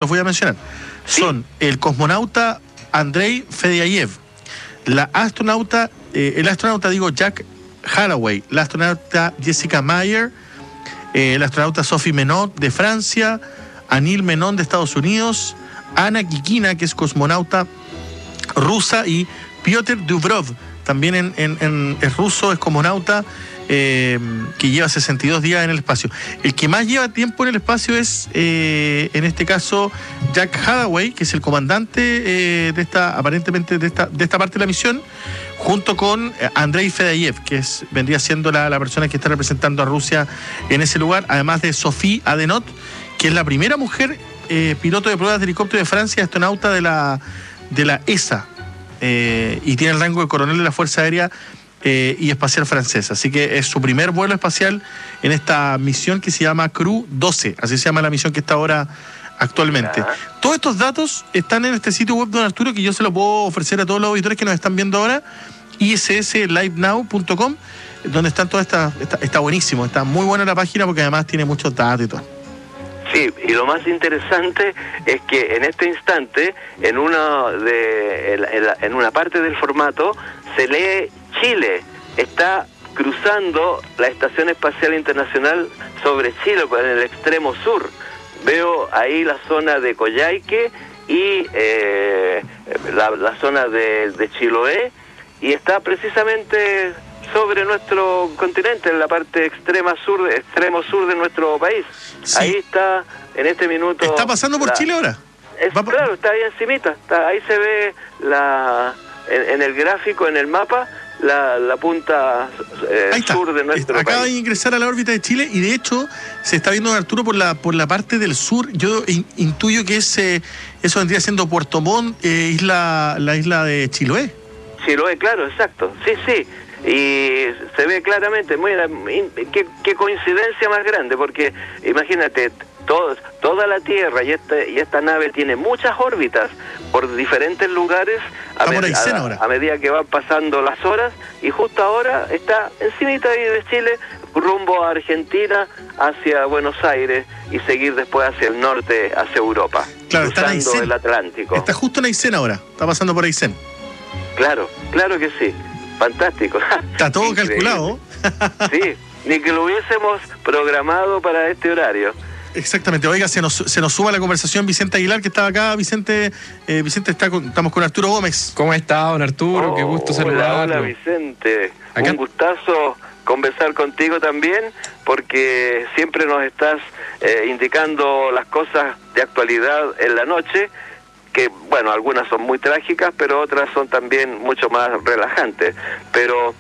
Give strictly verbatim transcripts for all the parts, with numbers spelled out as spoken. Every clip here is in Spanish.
los voy a mencionar. Sí. Son el cosmonauta Andrei Fedyayev, la astronauta, eh, el astronauta, digo, Jack Haraway, la astronauta Jessica Meyer, eh, la astronauta Sophie Menon de Francia, Anil Menon de Estados Unidos, Ana Kikina, que es cosmonauta rusa, y Piotr Dubrov, también en, en, en, es ruso, es cosmonauta, eh, que lleva sesenta y dos días en el espacio. El que más lleva tiempo en el espacio es, eh, en este caso, Jack Haraway, que es el comandante eh, de esta, aparentemente, de esta, de esta parte de la misión, junto con Andrei Fedyayev, que es, vendría siendo la, la persona que está representando a Rusia en ese lugar, además de Sophie Adenot, que es la primera mujer eh, piloto de pruebas de helicóptero de Francia, astronauta de la, de la E S A, eh, y tiene el rango de coronel de la Fuerza Aérea eh, y Espacial Francesa. Así que es su primer vuelo espacial en esta misión que se llama Crew doce, así se llama la misión que está ahora actualmente. Uh-huh. Todos estos datos están en este sitio web, don Arturo, que yo se lo puedo ofrecer a todos los auditores que nos están viendo ahora, i s s live now punto com, donde están todas estas, está, está buenísimo, está muy buena la página porque además tiene muchos datos y todo. Sí, y lo más interesante es que en este instante, en una de en, la, en una parte del formato, se lee Chile. Está cruzando la Estación Espacial Internacional sobre Chile, en el extremo sur. Veo ahí la zona de Coyhaique y eh, la, la zona de, de Chiloé, y está precisamente sobre nuestro continente, en la parte extrema sur, extremo sur de nuestro país. Sí. Ahí está, en este minuto... ¿Está pasando por la, Chile ahora? Es, por... Claro, está ahí encimita. Está, ahí se ve la en, en el gráfico, en el mapa, la, la punta eh, sur de nuestro Acaba país. Acaba de ingresar a la órbita de Chile y de hecho se está viendo, Arturo, por la por la parte del sur. Yo in, intuyo que ese, eso vendría siendo Puerto Montt, eh, isla, la isla de Chiloé. Chiloé, claro, exacto. Sí, sí. Y se ve claramente, muy qué, qué coincidencia más grande, porque imagínate, todo, toda la Tierra y esta, y esta nave tiene muchas órbitas por diferentes lugares a, med a, a medida que van pasando las horas, y justo ahora está encimita ahí de Chile, rumbo a Argentina, hacia Buenos Aires, y seguir después hacia el norte, hacia Europa, claro, cruzando está en el Atlántico. Está justo en Aysén ahora, está pasando por Aysén. Claro, claro que sí. Fantástico. Está todo calculado. Sí, ni que lo hubiésemos programado para este horario. Exactamente. Oiga, se nos, se nos suma la conversación Vicente Aguilar, que estaba acá. Vicente, eh, Vicente está con, estamos con Arturo Gómez. ¿Cómo está, don Arturo? Oh, Qué gusto saludarlo. Hola, Vicente. Acá. Un gustazo conversar contigo también, porque siempre nos estás eh, indicando las cosas de actualidad en la noche, que, bueno, algunas son muy trágicas, pero otras son también mucho más relajantes. Pero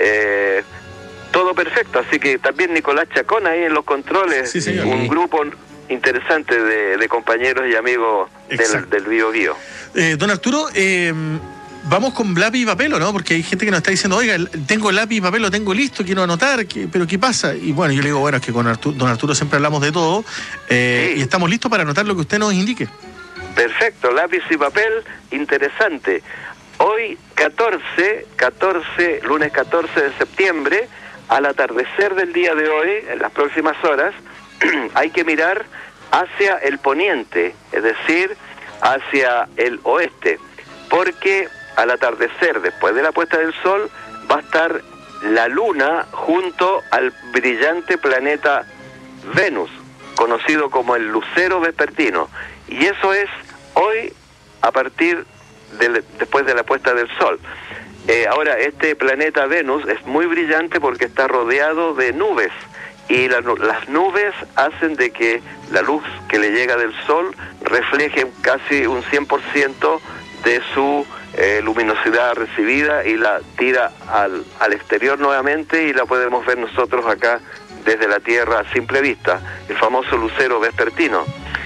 eh, todo perfecto, así que también Nicolás Chacón ahí en los controles, sí, señor. Un grupo interesante de, de compañeros y amigos del, del Bío Bío. Eh, don Arturo, eh, vamos con lápiz y papel, ¿o no? Porque hay gente que nos está diciendo, oiga, tengo lápiz y papel, lo tengo listo, quiero anotar, ¿qué, pero ¿qué pasa? Y bueno, yo le digo, bueno, es que con Arturo, don Arturo siempre hablamos de todo, eh, sí. Y estamos listos para anotar lo que usted nos indique. Perfecto, lápiz y papel, interesante. Hoy, catorce, catorce, lunes catorce de septiembre, al atardecer del día de hoy, en las próximas horas, hay que mirar hacia el poniente, es decir, hacia el oeste, porque al atardecer, después de la puesta del sol, va a estar la luna junto al brillante planeta Venus, conocido como el lucero vespertino. Y eso es hoy a partir de, después de la puesta del sol. Eh, ahora, este planeta Venus es muy brillante porque está rodeado de nubes, y la, las nubes hacen de que la luz que le llega del sol refleje casi un cien por ciento de su eh, luminosidad recibida, y la tira al, al exterior nuevamente, y la podemos ver nosotros acá desde la Tierra a simple vista, el famoso lucero vespertino.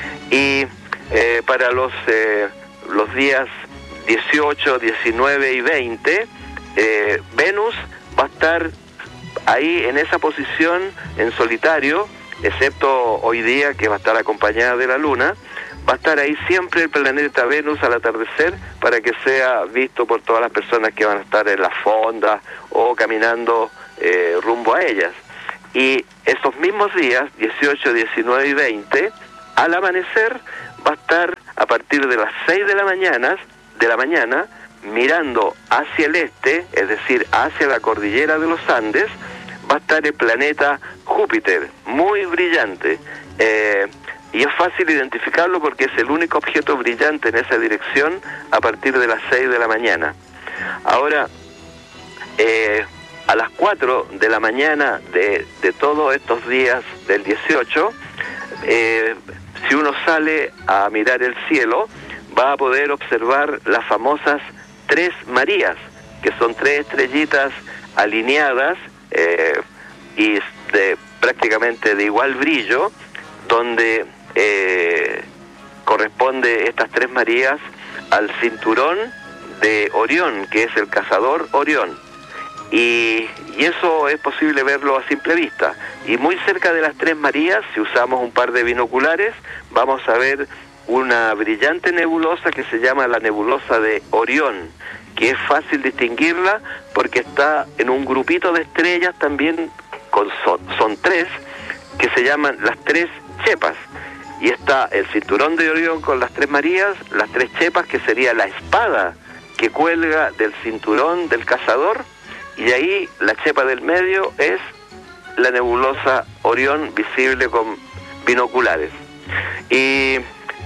Y Eh, para los eh, los días dieciocho, diecinueve y veinte, eh, Venus va a estar ahí en esa posición en solitario, excepto hoy día que va a estar acompañada de la Luna. Va a estar ahí siempre el planeta Venus al atardecer, para que sea visto por todas las personas que van a estar en las fondas o caminando eh, rumbo a ellas. Y esos mismos días, dieciocho, diecinueve y veinte, al amanecer va a estar a partir de las seis de la mañana, de la mañana, mirando hacia el este, es decir, hacia la cordillera de los Andes, va a estar el planeta Júpiter, muy brillante. Eh, y es fácil identificarlo porque es el único objeto brillante en esa dirección a partir de las seis de la mañana. Ahora, eh, a las cuatro de la mañana de, de todos estos días del dieciocho, eh, si uno sale a mirar el cielo, va a poder observar las famosas Tres Marías, que son tres estrellitas alineadas eh, y de, prácticamente de igual brillo, donde eh, corresponde estas Tres Marías al cinturón de Orión, que es el cazador Orión. Y, y eso es posible verlo a simple vista. Y muy cerca de las Tres Marías, si usamos un par de binoculares, vamos a ver una brillante nebulosa que se llama la nebulosa de Orión, que es fácil distinguirla porque está en un grupito de estrellas también, con son, son tres, que se llaman las Tres Chepas. Y está el cinturón de Orión con las Tres Marías, las Tres Chepas, que sería la espada que cuelga del cinturón del cazador, y de ahí la chepa del medio es la nebulosa Orión, visible con binoculares. Y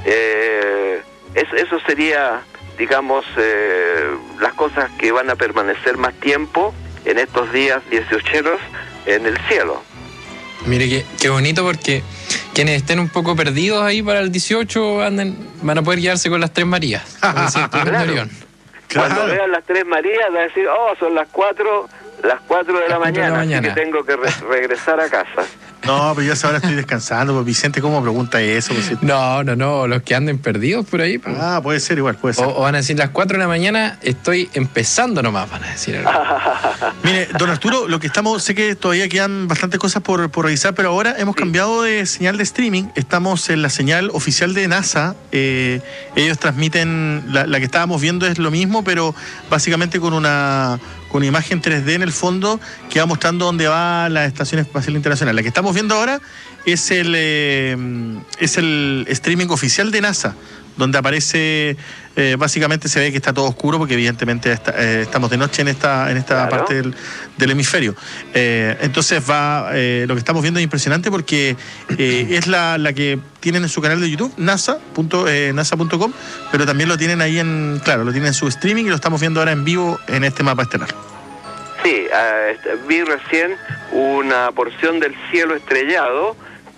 eh, eso, eso sería, digamos, eh, las cosas que van a permanecer más tiempo en estos días dieciocheros en el cielo. Mire, qué, qué bonito, porque quienes estén un poco perdidos ahí para el dieciocho anden, van a poder guiarse con las Tres Marías. Claro. Cuando claro. vean las Tres Marías, van a decir, oh, son las cuatro, las cuatro de la mañana, de la mañana. Así que tengo que re regresar a casa. No, pero yo ahora estoy descansando. Pues Vicente, ¿cómo pregunta eso? Pues, no, no, no, los que anden perdidos por ahí. Pues. Ah, puede ser igual, puede ser. O, o van a decir las cuatro de la mañana, estoy empezando nomás, van a decir algo. Mire, don Arturo, lo que estamos, sé que todavía quedan bastantes cosas por, por revisar, pero ahora hemos sí. cambiado de señal de streaming. Estamos en la señal oficial de NASA. Eh, ellos transmiten, la, la que estábamos viendo es lo mismo, pero básicamente con una... con una imagen tres D en el fondo que va mostrando dónde va la Estación Espacial Internacional. La que estamos viendo ahora es el eh, es el streaming oficial de NASA, donde aparece, eh, básicamente se ve que está todo oscuro porque evidentemente está, eh, estamos de noche en esta en esta claro. parte del, del hemisferio. Eh, entonces va, eh, lo que estamos viendo es impresionante porque eh, es la, la que tienen en su canal de YouTube, nasa punto com, pero también lo tienen ahí en, claro, lo tienen en su streaming y lo estamos viendo ahora en vivo en este mapa estelar. Sí, uh, vi recién una porción del cielo estrellado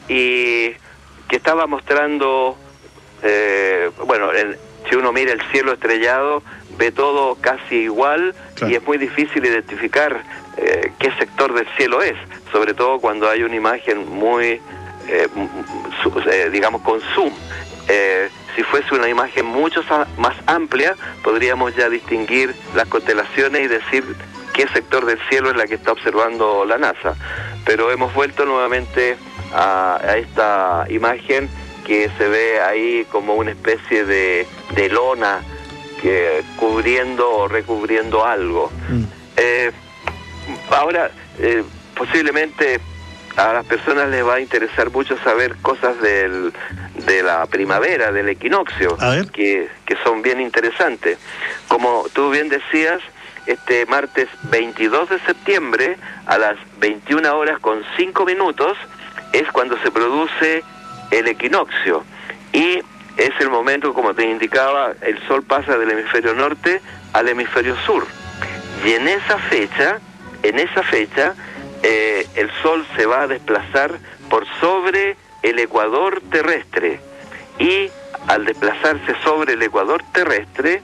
y que estaba mostrando, eh, bueno, el, si uno mira el cielo estrellado, ve todo casi igual, claro. y es muy difícil identificar eh, qué sector del cielo es, sobre todo cuando hay una imagen muy, eh, su, eh, digamos, con zoom. Eh, si fuese una imagen mucho más amplia, podríamos ya distinguir las constelaciones y decir qué sector del cielo es la que está observando la NASA. Pero hemos vuelto nuevamente a, a esta imagen que se ve ahí como una especie de, de lona que cubriendo o recubriendo algo. Mm. Eh, ahora, eh, posiblemente a las personas les va a interesar mucho saber cosas del, de la primavera, del equinoccio, que, que son bien interesantes. Como tú bien decías, este martes veintidós de septiembre a las veintiuna horas con cinco minutos es cuando se produce el equinoccio, y es el momento, como te indicaba, el sol pasa del hemisferio norte al hemisferio sur, y en esa fecha, en esa fecha, eh, el sol se va a desplazar por sobre el ecuador terrestre, y al desplazarse sobre el ecuador terrestre,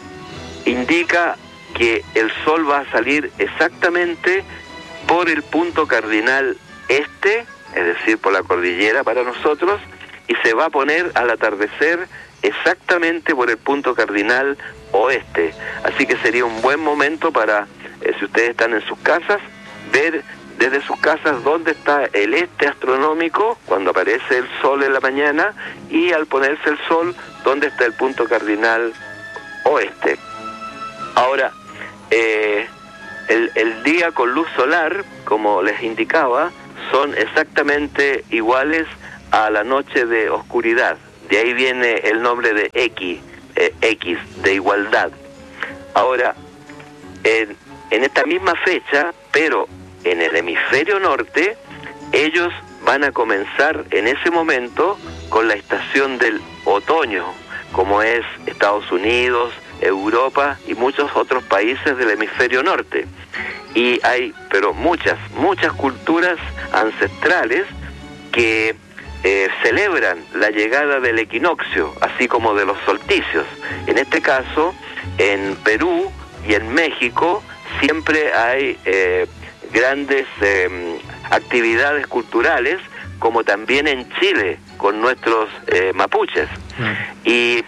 indica que el sol va a salir exactamente por el punto cardinal este, es decir, por la cordillera para nosotros, y se va a poner al atardecer exactamente por el punto cardinal oeste. Así que sería un buen momento para, eh, si ustedes están en sus casas, ver desde sus casas dónde está el este astronómico cuando aparece el sol en la mañana, y al ponerse el sol, dónde está el punto cardinal oeste. Ahora, eh, el, el día con luz solar, como les indicaba, son exactamente iguales a la noche de oscuridad, de ahí viene el nombre de X, eh, X, de igualdad. Ahora, en, en esta misma fecha, pero en el hemisferio norte, ellos van a comenzar en ese momento con la estación del otoño, como es Estados Unidos, Europa y muchos otros países del hemisferio norte. Y hay, pero muchas, muchas culturas ancestrales que eh, celebran la llegada del equinoccio, así como de los solsticios. En este caso, en Perú y en México siempre hay eh, grandes eh, actividades culturales, como también en Chile con nuestros eh, mapuches. Mm. Y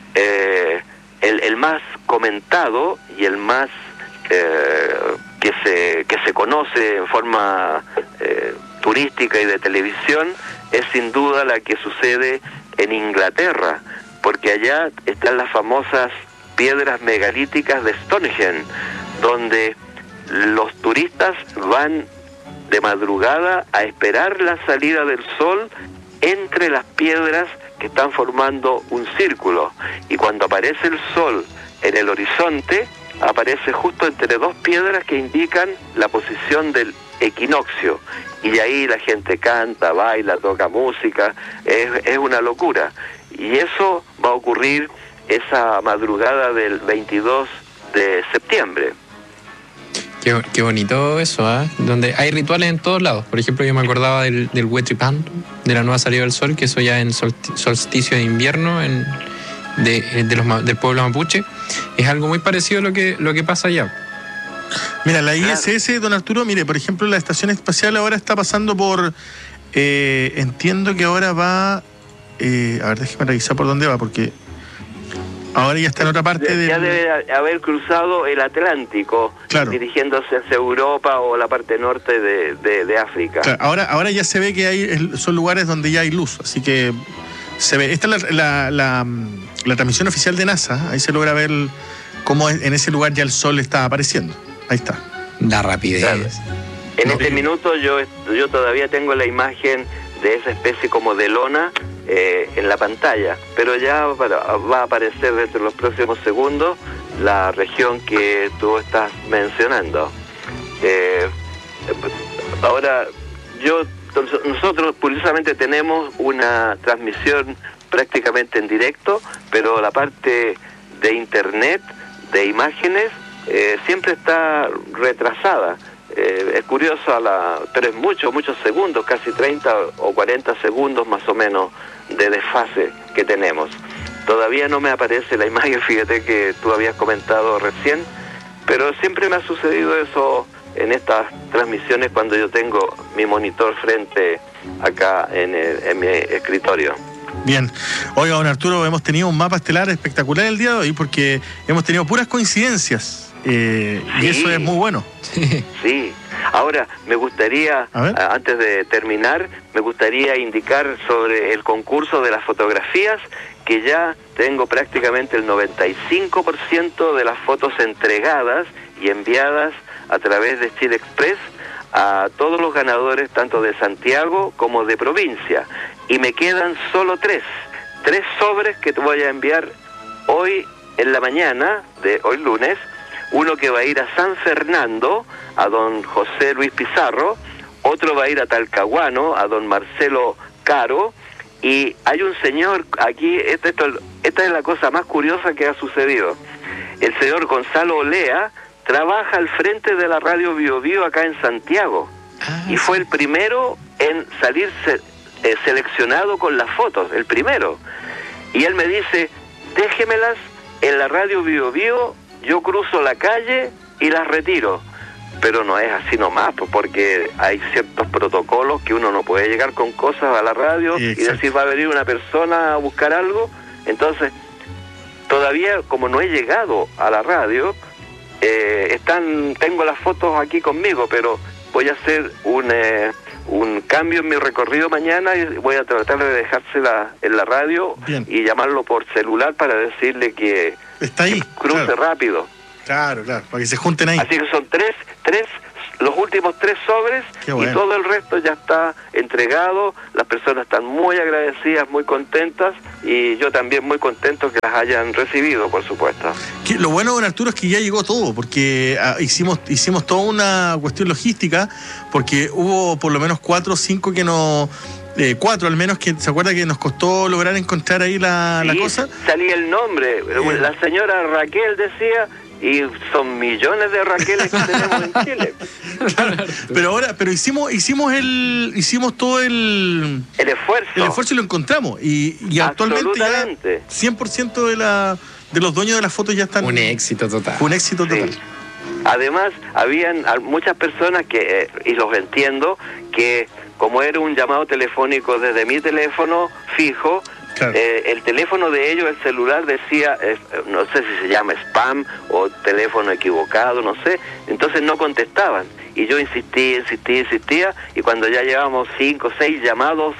eh, el, el más comentado y el más eh, que se que se conoce en forma eh, turística y de televisión es sin duda la que sucede en Inglaterra, porque allá están las famosas piedras megalíticas de Stonehenge, donde los turistas van de madrugada a esperar la salida del sol entre las piedras que están formando un círculo, y cuando aparece el sol en el horizonte, aparece justo entre dos piedras que indican la posición del equinoccio, y ahí la gente canta, baila, toca música, es, es una locura. Y eso va a ocurrir esa madrugada del veintidós de septiembre. Qué, qué bonito eso, ¿eh? Donde hay rituales en todos lados. Por ejemplo, yo me acordaba del, del Huetripanto, de la nueva salida del sol, que eso ya en solsticio de invierno en, de, de los, del pueblo mapuche. Es algo muy parecido a lo que, lo que pasa allá. Mira, la I S S, don Arturo, mire, por ejemplo, la estación espacial ahora está pasando por... Eh, entiendo que ahora va... Eh, a ver, déjeme revisar por dónde va, porque... Ahora ya está en otra parte de... Ya debe haber cruzado el Atlántico, claro, dirigiéndose hacia Europa o la parte norte de, de, de África. Claro, ahora, ahora ya se ve que hay, son lugares donde ya hay luz, así que se ve. Esta es la, la, la, la transmisión oficial de NASA, ahí se logra ver cómo en ese lugar ya el sol está apareciendo. Ahí está. La rapidez. Claro. En no, este que... minuto yo, yo todavía tengo la imagen de esa especie como de lona eh, en la pantalla, pero ya va a aparecer dentro de los próximos segundos la región que tú estás mencionando. Eh, ahora, yo nosotros curiosamente tenemos una transmisión prácticamente en directo, pero la parte de internet, de imágenes, eh, siempre está retrasada. Eh, es curioso, a la, pero es mucho, muchos segundos, casi treinta o cuarenta segundos más o menos de desfase que tenemos. Todavía no me aparece la imagen, fíjate que tú habías comentado recién, pero siempre me ha sucedido eso en estas transmisiones cuando yo tengo mi monitor frente acá en, el, en mi escritorio. Bien. Oiga, don Arturo, hemos tenido un mapa estelar espectacular el día de hoy porque hemos tenido puras coincidencias. Eh, sí. Y eso es muy bueno. Sí. Ahora, me gustaría, antes de terminar, me gustaría indicar sobre el concurso de las fotografías, que ya tengo prácticamente el noventa y cinco por ciento de las fotos entregadas y enviadas a través de Chile Express a todos los ganadores, tanto de Santiago como de provincia. Y me quedan solo tres, tres sobres que te voy a enviar hoy en la mañana, de hoy lunes. Uno que va a ir a San Fernando, a don José Luis Pizarro, otro va a ir a Talcahuano, a don Marcelo Caro, y hay un señor aquí, esto, esto, esta es la cosa más curiosa que ha sucedido. El señor Gonzalo Olea trabaja al frente de la radio Bio Bio acá en Santiago, ah, y fue el primero en salir se, eh, seleccionado con las fotos, el primero. Y él me dice, déjemelas en la radio Bio Bio, yo cruzo la calle y las retiro. Pero no es así nomás, porque hay ciertos protocolos que uno no puede llegar con cosas a la radio. Exacto. Y decir va a venir una persona a buscar algo. Entonces, todavía como no he llegado a la radio, eh, están tengo las fotos aquí conmigo, pero voy a hacer un, eh, un cambio en mi recorrido mañana y voy a tratar de dejársela en la radio. Bien. Y llamarlo por celular para decirle que está ahí, cruce, claro, rápido. Claro, claro, para que se junten ahí. Así que son tres, tres los últimos tres sobres bueno. y todo el resto ya está entregado. Las personas están muy agradecidas, muy contentas, y yo también muy contento que las hayan recibido, por supuesto. Que lo bueno, don Arturo, es que ya llegó todo, porque ah, hicimos hicimos toda una cuestión logística, porque hubo por lo menos cuatro o cinco que nos... Eh, cuatro al menos, que se acuerda que nos costó lograr encontrar ahí la, sí, la cosa. Salía el nombre, eh. la señora Raquel decía, y son millones de Raqueles que tenemos en Chile. Claro, pero ahora, pero hicimos, hicimos el, hicimos todo el, el esfuerzo. El esfuerzo y lo encontramos. Y, y actualmente ya cien por ciento de la, de los dueños de las fotos ya están. Un éxito total. Un éxito total. Sí. Además, habían muchas personas que, eh, y los entiendo, que como era un llamado telefónico desde mi teléfono fijo, claro. eh, el teléfono de ellos, el celular, decía, eh, no sé si se llama spam o teléfono equivocado, no sé, entonces no contestaban. Y yo insistía, insistía, insistía, y cuando ya llevábamos cinco o seis llamados,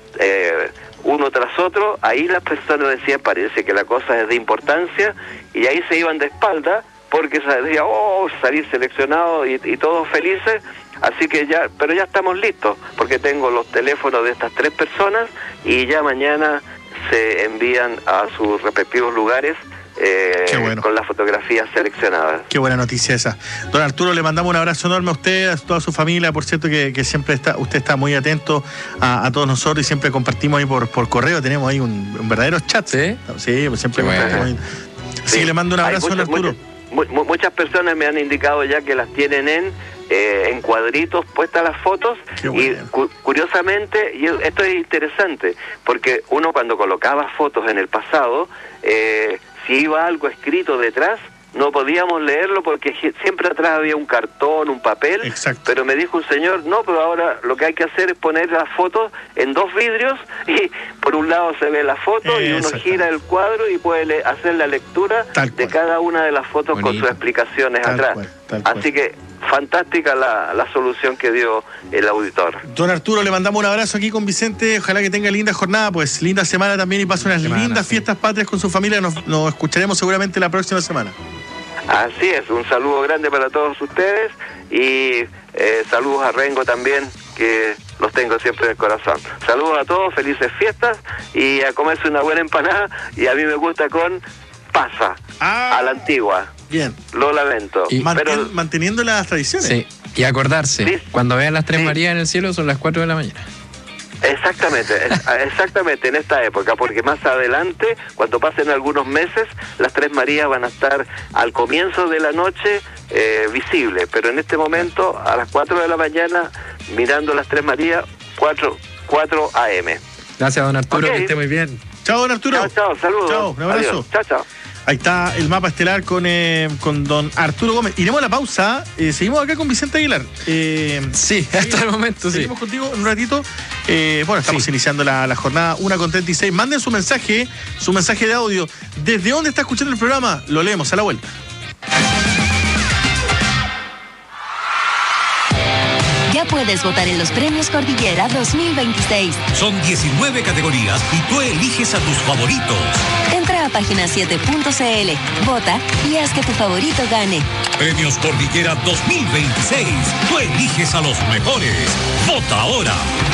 eh, uno tras otro, ahí las personas decían, parece que la cosa es de importancia, y ahí se iban de espalda, porque decía, oh, salir seleccionado y, y todos felices. Así que ya, pero ya estamos listos, porque tengo los teléfonos de estas tres personas y ya mañana se envían a sus respectivos lugares eh, bueno. con las fotografías seleccionadas. Qué buena noticia esa. Don Arturo, le mandamos un abrazo enorme a usted, a toda su familia, por cierto que, que siempre está, usted está muy atento a, a todos nosotros y siempre compartimos ahí por, por correo, tenemos ahí un, un verdadero chat. Sí, sí, pues siempre compartimos. Bueno. Sí, sí, le mando un abrazo, don Arturo. Muchas, muchas personas me han indicado ya que las tienen en eh, en cuadritos puestas las fotos y cu curiosamente, y esto es interesante, porque uno cuando colocaba fotos en el pasado, eh, si iba algo escrito detrás, no podíamos leerlo porque siempre atrás había un cartón, un papel. Exacto. Pero me dijo un señor, no, pero ahora lo que hay que hacer es poner las fotos en dos vidrios y por un lado se ve la foto eh, y uno gira el cuadro y puede hacer la lectura de cada una de las fotos Bonito. Con sus explicaciones tal atrás. Cual, Así que fantástica la, la solución que dio el auditor. Don Arturo, le mandamos un abrazo aquí con Vicente, ojalá que tenga linda jornada, pues linda semana también y pase unas semana, lindas sí. fiestas patrias con su familia, nos, nos escucharemos seguramente la próxima semana. Así es, un saludo grande para todos ustedes y eh, saludos a Rengo también, que los tengo siempre en el corazón. Saludos a todos, felices fiestas y a comerse una buena empanada, y a mí me gusta con pasa, ah, a la antigua. Bien. Lo lamento. Y Mantén, pero, manteniendo las tradiciones. Sí, y acordarse, sí, cuando vean las tres sí. Marías en el cielo son las cuatro de la mañana. Exactamente, exactamente en esta época, porque más adelante, cuando pasen algunos meses, las Tres Marías van a estar al comienzo de la noche eh, visibles, pero en este momento, a las cuatro de la mañana, mirando las Tres Marías, cuatro a eme. Gracias, don Arturo, okay. Que esté muy bien. Chao, don Arturo. Chao, chao, saludos. Chao, un abrazo. Adiós. Chao, chao. Ahí está el mapa estelar con, eh, con don Arturo Gómez. Iremos a la pausa. Eh, seguimos acá con Vicente Aguilar. Eh, sí, hasta el momento, seguimos sí. Seguimos contigo en un ratito. Eh, bueno, estamos sí. iniciando la, la jornada una con treinta y seis. Manden su mensaje, su mensaje de audio. ¿Desde dónde está escuchando el programa? Lo leemos a la vuelta. Ya puedes votar en los premios Cordillera dos mil veintiséis. Son diecinueve categorías y tú eliges a tus favoritos. Entra a página siete punto c l, vota y haz que tu favorito gane. Premios Cordillera dos mil veintiséis. Tú eliges a los mejores. Vota ahora.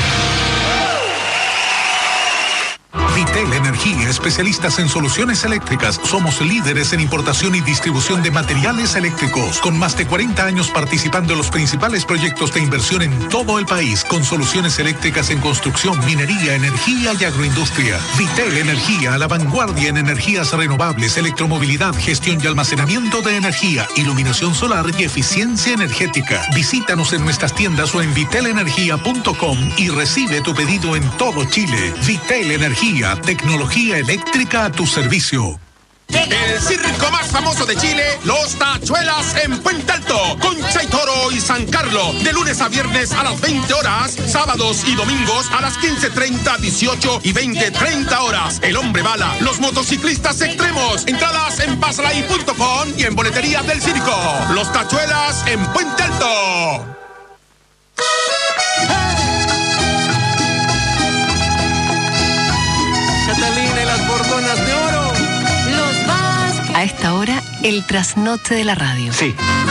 Vitel Energía, especialistas en soluciones eléctricas. Somos líderes en importación y distribución de materiales eléctricos, con más de cuarenta años participando en los principales proyectos de inversión en todo el país, con soluciones eléctricas en construcción, minería, energía y agroindustria. Vitel Energía, a la vanguardia en energías renovables, electromovilidad, gestión y almacenamiento de energía, iluminación solar y eficiencia energética. Visítanos en nuestras tiendas o en vitel energía punto com y recibe tu pedido en todo Chile. Vitel Energía, tecnología eléctrica a tu servicio. El circo más famoso de Chile, Los Tachuelas en Puente Alto, Concha y Toro y San Carlos, de lunes a viernes a las veinte horas, sábados y domingos a las quince treinta, dieciocho y veinte treinta horas. El Hombre Bala, los motociclistas extremos, entradas en pasalay punto com y en boletería del circo. Los Tachuelas en Puente Alto. Catalina y las bordonas de oro. Los Vázquez. A esta hora, el trasnoche de la radio. Sí.